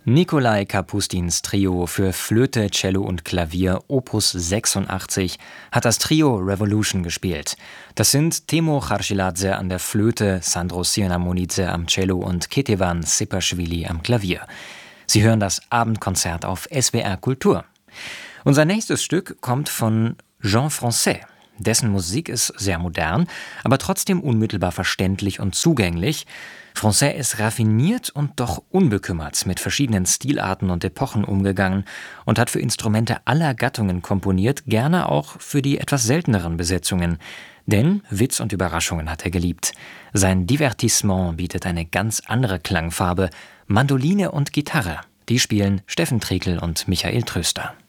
Nikolai Kapustins Trio für Flöte, Cello und Klavier Opus 86 hat das Trio Revolution gespielt. Das sind Temo Charchiladze an der Flöte, Sandro Sianamonidze am Cello und Ketevan Sipashvili am Klavier. Sie hören das Abendkonzert auf SWR Kultur. Unser nächstes Stück kommt von Jean Francaix. Dessen Musik ist sehr modern, aber trotzdem unmittelbar verständlich und zugänglich. Francaix ist raffiniert und doch unbekümmert mit verschiedenen Stilarten und Epochen umgegangen und hat für Instrumente aller Gattungen komponiert, gerne auch für die etwas selteneren Besetzungen. Denn Witz und Überraschungen hat er geliebt. Sein Divertissement bietet eine ganz andere Klangfarbe. Mandoline und Gitarre, die spielen Steffen Trekel und Michael Tröster.